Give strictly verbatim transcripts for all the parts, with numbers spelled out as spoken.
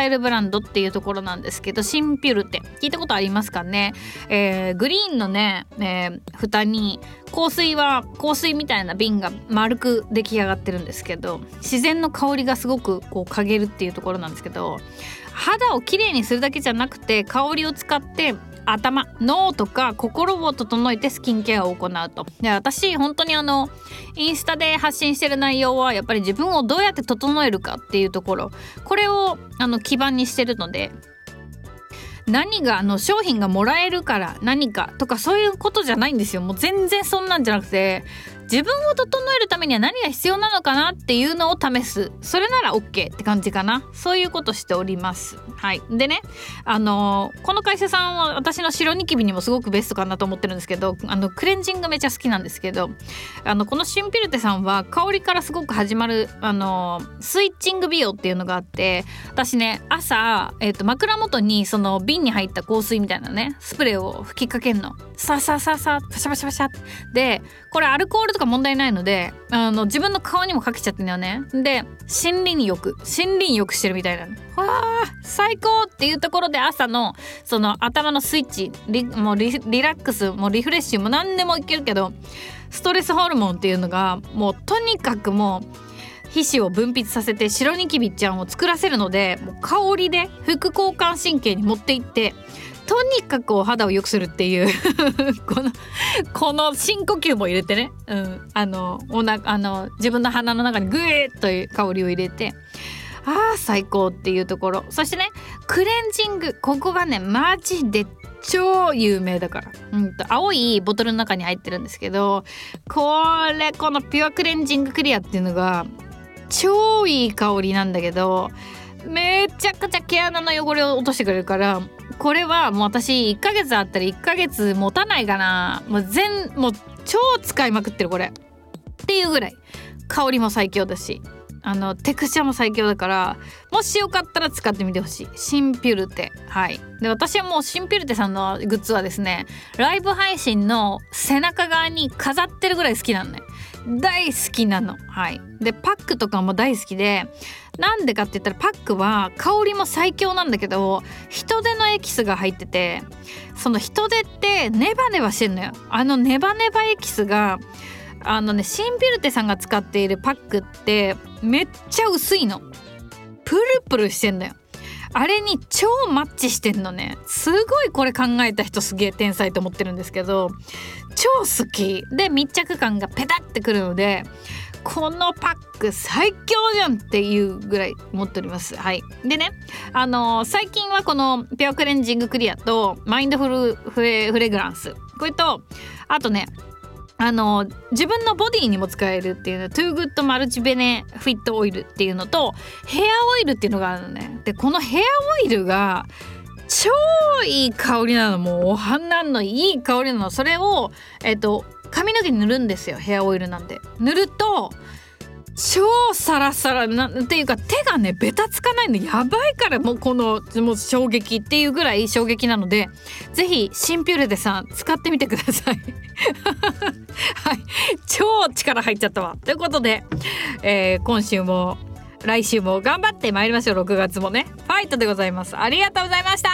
タイルブランドっていうところなんですけど、シンピュルテ聞いたことありますかね。えー、グリーンのね、えー、蓋に香水は香水みたいな瓶が丸く出来上がってるんですけど、自然の香りがすごくこう嗅げるっていうところなんですけど、肌をきれいにするだけじゃなくて香りを使って頭、脳とか心を整えてスキンケアを行うと。で、私本当にあのインスタで発信してる内容はやっぱり自分をどうやって整えるかっていうところ、これをあの基盤にしてるので、何があの商品がもらえるから何かとかそういうことじゃないんですよ。もう全然そんなんじゃなくて、自分を整えるためには何が必要なのかなっていうのを試す。それなら OK って感じかな。そういうことしております。はい。でね、あのー、この会社さんは私の白ニキビにもすごくベストかなと思ってるんですけど、あのクレンジングめちゃ好きなんですけど、あのこのシンピルテさんは香りからすごく始まるあのー、スイッチング美容っていうのがあって、私ね朝、えーと、枕元にその瓶に入った香水みたいなねスプレーを吹きかけんの。ささささパシャパシャパシャで、これアルコールとか問題ないので、あの自分の顔にもかけちゃってんだよね。で、森林浴森林浴してるみたいなの。わー最高っていうところで、朝のその頭のスイッチ、リもう リ, リラックスもリフレッシュも何でもいけるけど、ストレスホルモンっていうのがもうとにかくもう皮脂を分泌させて白ニキビちゃんを作らせるので、もう香りで副交感神経に持っていって、とにかくお肌を良くするっていうこのこの深呼吸も入れてね、うん、あのおなあの自分の鼻の中にグーッという香りを入れて、あー最高っていうところ。そしてね、クレンジング、ここがねマジで超有名だから、うんと青いボトルの中に入ってるんですけど、これこのピュアクレンジングクリアっていうのが超いい香りなんだけど、めちゃくちゃ毛穴の汚れを落としてくれるから、これはもう私いっかげつあったらいっかげつ持たないかな。もう全もう超使いまくってるこれっていうぐらい香りも最強だし、あのテクスチャーも最強だから、もしよかったら使ってみてほしい。シンピュルテ。はい。で、私はもうシンピュルテさんのグッズはですね、ライブ配信の背中側に飾ってるぐらい好きなのね。大好きなの。はい。で、パックとかも大好きで、なんでかって言ったらパックは香りも最強なんだけど、人手のエキスが入ってて、その人手ってネバネバしてんのよ。あのネバネバエキスが、あのね、シンピルテさんが使っているパックってめっちゃ薄いの。プルプルしてんだよ。あれに超マッチしてんのね。すごいこれ考えた人すげえ天才と思ってるんですけど、超好きで密着感がペタってくるので、このパック最強じゃんっていうぐらい持っております。はい。でね、あのー、最近はこのピュアクレンジングクリアとマインドフルフレ、フレグランス、これとあとね、あの自分のボディにも使えるっていうの、トゥーグッドマルチベネフィットオイルっていうのとヘアオイルっていうのがあるのね。で、このヘアオイルが超いい香りなの。もうお花のいい香りなの。それをえっと髪の毛に塗るんですよ。ヘアオイルなんで塗ると超サラサラなっていうか、手がねベタつかないのやばいから、もうこのもう衝撃っていうぐらい衝撃なので、ぜひシンピュルテさん使ってみてくださいはい、超力入っちゃったわ。ということで、えー、今週も来週も頑張ってまいりましょう。ろくがつもねファイトでございます。ありがとうございました。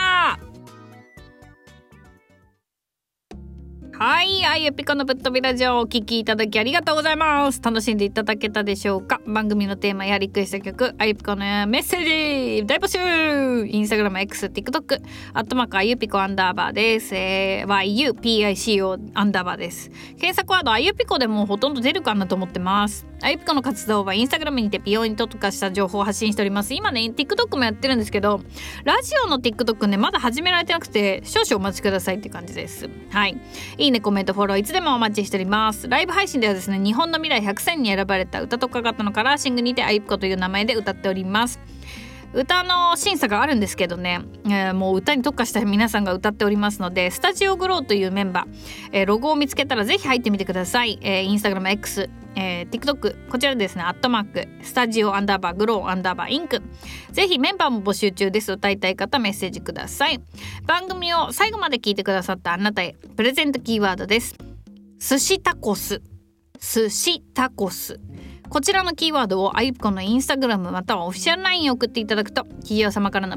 はい、あゆぴこのぶっ飛びラジオをお聞きいただきありがとうございます。楽しんでいただけたでしょうか。番組のテーマやリクエスト曲、あゆぴこのメッセージ大募集。インスタグラム、X、TikTok、アットマークあゆぴこアンダーバーです。えー、ワイユーピーアイシーオー アンダーバーです。検索ワードあゆぴこでもほとんど出るかなと思ってます。あゆぴこの活動はインスタグラムにて美容に特化した情報を発信しております。今ね TikTok もやってるんですけど、ラジオの TikTok ねまだ始められてなくて、少々お待ちくださいって感じです。はい、いいね、コメント、フォローいつでもお待ちしております。ライブ配信ではですね、日本の未来ひゃく選に選ばれた歌とか型のカラーシングにてあゆぴこという名前で歌っております。歌の審査があるんですけどね、えー、もう歌に特化した皆さんが歌っておりますので、スタジオグローというメンバー、えー、ロゴを見つけたらぜひ入ってみてください。えー、インスタグラム X、えー、TikTok、こちらですね、アットマークスタジオアンダーバーグローアンダーバーインク、ぜひメンバーも募集中です。歌いたい方メッセージください。番組を最後まで聞いてくださったあなたへプレゼントキーワードです。寿司タコス、寿司タコス、こちらのキーワードをあゆぴこのインスタグラムまたはオフィシャルラインを送っていただくと、企業様からの